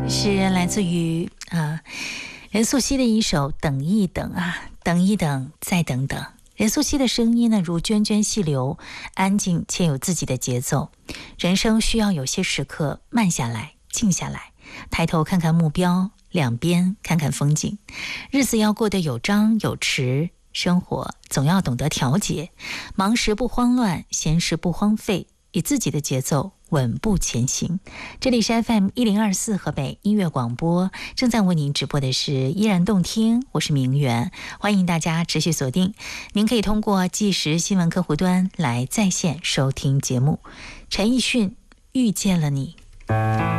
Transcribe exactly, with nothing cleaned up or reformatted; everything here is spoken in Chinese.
是来自于啊任素汐的一首《等一等》啊，等一等，再等等。任素汐的声音呢，如涓涓细流，安静且有自己的节奏。人生需要有些时刻慢下来，静下来，抬头看看目标，两边看看风景。日子要过得有张有弛，生活总要懂得调节，忙时不慌乱，闲时不荒废，以自己的节奏稳步前行。这里是 F M 一零二四河北音乐广播，正在为您直播的是依然动听，我是明媛，欢迎大家持续锁定。您可以通过即时新闻客户端来在线收听节目。陈奕迅遇见了你。